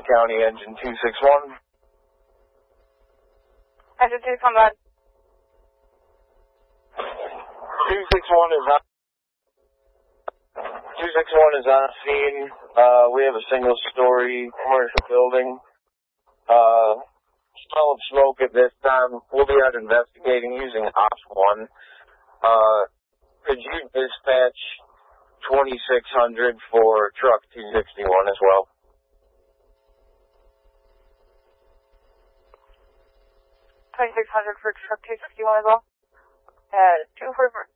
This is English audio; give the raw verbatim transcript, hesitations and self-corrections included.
County, engine two six one. Engine two, come back. two six one is on. two six one is on scene. Uh, we have a single-story commercial building. Uh, smell of smoke at this time. We'll be out investigating using Ops one. Uh, could you dispatch twenty-six hundred for truck two sixty-one as well? twenty-six hundred for truck two sixty-one as well. Uh, two for